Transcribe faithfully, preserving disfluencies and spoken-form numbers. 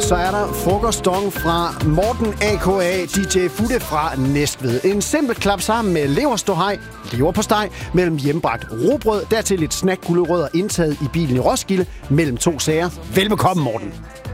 så er der frokostdong fra Morten A K A D J Futte fra Næstved. En simpel klap sammen med leverståhej, leverpostej mellem hjemmebragt rugbrød, dertil lidt snackgulerødder indtaget i bilen i Roskilde mellem to sager. Velbekomme, Morten.